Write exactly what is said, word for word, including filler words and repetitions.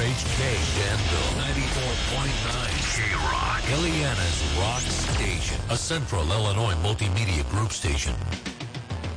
H K Danville, ninety-four point nine K-Rock, Ileana's Rock Station, a Central Illinois multimedia group station.